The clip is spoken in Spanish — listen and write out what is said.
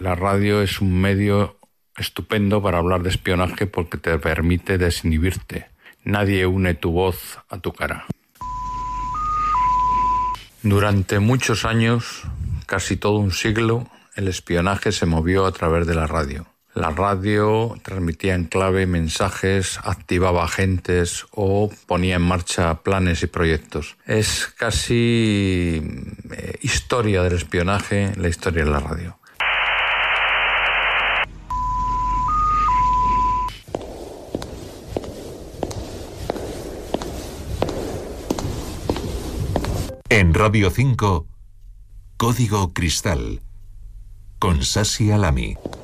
La radio es un medio estupendo para hablar de espionaje porque te permite desinhibirte. Nadie une tu voz a tu cara. Durante muchos años, casi todo un siglo, el espionaje se movió a través de la radio. La radio transmitía en clave mensajes, activaba agentes o ponía en marcha planes y proyectos. Es casi historia del espionaje, la historia de la radio. En Radio 5, Código Cristal, con Sasi Alami.